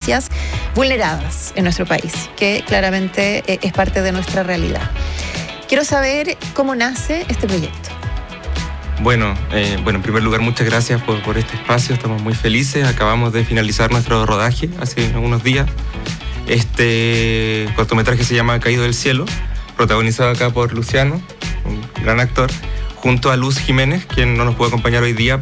infancias vulneradas en nuestro país, que claramente es parte de nuestra realidad. Quiero saber cómo nace este proyecto. Bueno, en primer lugar, muchas gracias por este espacio. Estamos muy felices. Acabamos de finalizar nuestro rodaje hace unos días. Este cortometraje se llama Caído del cielo, protagonizado acá por Luciano, un gran actor, junto a Luz Jiménez, quien no nos puede acompañar hoy día,